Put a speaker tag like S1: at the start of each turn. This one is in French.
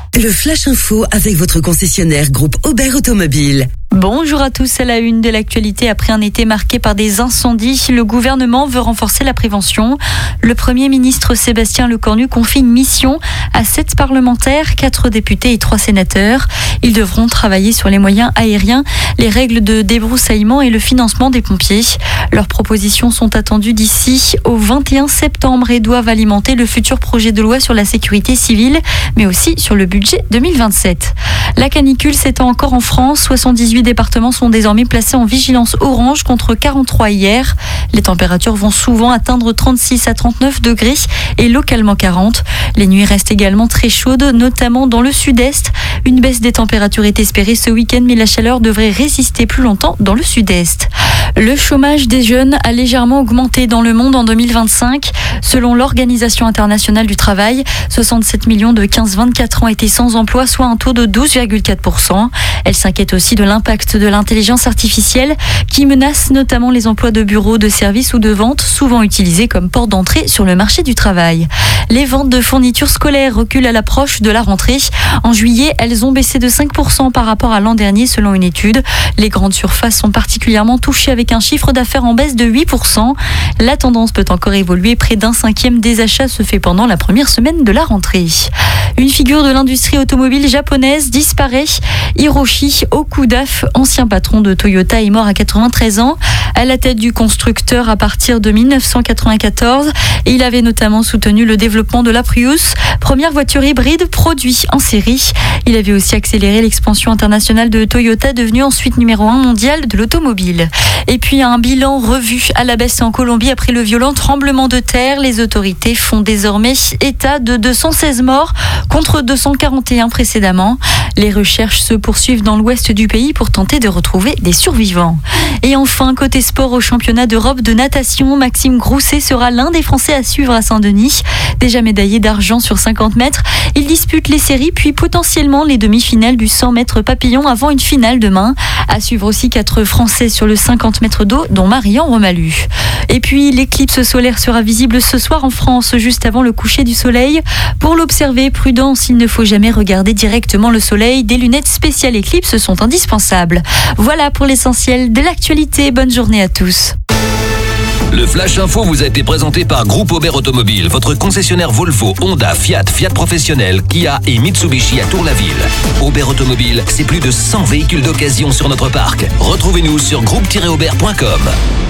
S1: Le Flash Info avec votre concessionnaire groupe Aubert Automobile.
S2: Bonjour à tous, à la une de l'actualité. Après un été marqué par des incendies, le gouvernement veut renforcer la prévention. Le Premier ministre Sébastien Lecornu confie une mission à 7 parlementaires, 4 députés et 3 sénateurs. Ils devront travailler sur les moyens aériens, les règles de débroussaillement et le financement des pompiers. Leurs propositions sont attendues d'ici au 21 septembre et doivent alimenter le futur projet de loi sur la sécurité civile, mais aussi sur le budget 2027. La canicule s'étend encore en France. 78 départements sont désormais placés en vigilance orange contre 43 hier. Les températures vont souvent atteindre 36 à 39 degrés et localement 40. Les nuits restent également très chaudes, notamment dans le sud-est. Une baisse des températures est espérée ce week-end, mais la chaleur devrait résister plus longtemps dans le sud-est. Le chômage des jeunes a légèrement augmenté dans le monde en 2025. Selon l'Organisation internationale du travail, 67 millions de 15-24 ans étaient sans emploi, soit un taux de 12,4%. Elle s'inquiète aussi de l'impact de l'intelligence artificielle qui menace notamment les emplois de bureau, de service ou de vente, souvent utilisés comme porte d'entrée sur le marché du travail. Les ventes de fournitures scolaires reculent à l'approche de la rentrée. En juillet, elles ont baissé de 5% par rapport à l'an dernier selon une étude. Les grandes surfaces sont particulièrement touchées avec un chiffre d'affaires en baisse de 8%. La tendance peut encore évoluer. Près d'un cinquième des achats se fait pendant la première semaine de la rentrée. Une figure de l'industrie automobile japonaise disparaît. Hiroshi Okuda, ancien patron de Toyota, est mort à 93 ans. À la tête du constructeur à partir de 1994. Et il avait notamment soutenu le développement de la Prius, première voiture hybride produite en série. Il avait aussi accéléré l'expansion internationale de Toyota, devenue ensuite numéro 1 mondial de l'automobile. Et puis un bilan revu à la baisse en Colombie après le violent tremblement de terre. Les autorités font désormais état de 216 morts contre 241 précédemment. Les recherches se poursuivent dans l'ouest du pays pour tenter de retrouver des survivants. Et enfin, côté sport, au championnat d'Europe de natation, Maxime Grousset sera l'un des Français à suivre à Saint-Denis. Déjà médaillé d'argent sur 50 mètres, il dispute les séries puis potentiellement les demi-finales du 100 mètres papillon avant une finale demain. À suivre aussi 4 Français sur le 50 mètres d'eau, dont Marian Romalu. Et puis l'éclipse solaire sera visible ce soir en France, juste avant le coucher du soleil. Pour l'observer, prudence, il ne faut jamais regarder directement le soleil. Des lunettes spéciales éclipse sont indispensables. Voilà pour l'essentiel de l'actualité. Bonne journée à tous.
S3: Le Flash Info vous a été présenté par Groupe Aubert Automobile, votre concessionnaire Volvo, Honda, Fiat, Fiat Professionnel, Kia et Mitsubishi à Tour-la-Ville. Aubert Automobile, c'est plus de 100 véhicules d'occasion sur notre parc. Retrouvez-nous sur groupe-aubert.com.